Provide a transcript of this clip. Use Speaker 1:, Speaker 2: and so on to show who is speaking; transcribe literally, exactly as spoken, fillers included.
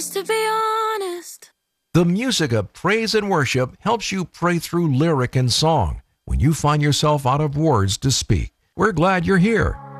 Speaker 1: Just to be honest.
Speaker 2: The music of praise and worship helps you pray through lyric and song when you find yourself out of words to speak. We're glad you're here.